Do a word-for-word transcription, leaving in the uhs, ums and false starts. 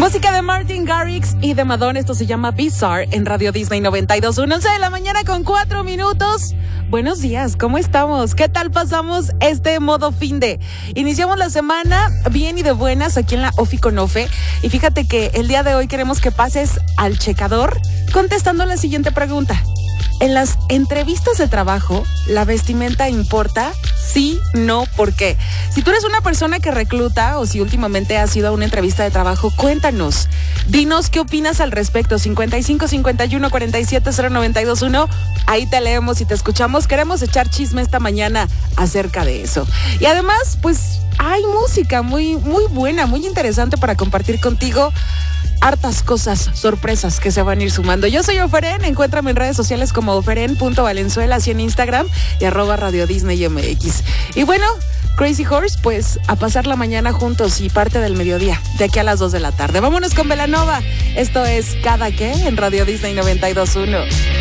Música de Martin Garrix y de Madonna. Esto se llama Bizarre en Radio Disney noventa y dos punto uno. once de la mañana con cuatro minutos. Buenos días, ¿cómo estamos? ¿Qué tal pasamos este modo fin de? Iniciamos la semana bien y de buenas aquí en la Ofi con Ofe. Y fíjate que el día de hoy queremos que pases al checador contestando la siguiente pregunta. En las entrevistas de trabajo, ¿la vestimenta importa? Sí, no, ¿por qué? Si tú eres una persona que recluta o si últimamente has ido a una entrevista de trabajo, cuéntanos. Dinos qué opinas al respecto. cincuenta y cinco, cincuenta y uno, cuarenta y siete, cero noventa y dos uno. Ahí te leemos y te escuchamos. Queremos echar chisme esta mañana acerca de eso. Y además, pues hay música muy, muy buena, muy interesante para compartir contigo. Hartas cosas, sorpresas que se van a ir sumando. Yo soy Oferen, encuéntrame en redes sociales como oferen punto valenzuela, así en Instagram y arroba Radio Disney M X. Y bueno, Crazy Horse, pues a pasar la mañana juntos y parte del mediodía, de aquí a las dos de la tarde. Vámonos con Belanova. Esto es Cada Que en Radio Disney noventa y dos punto uno.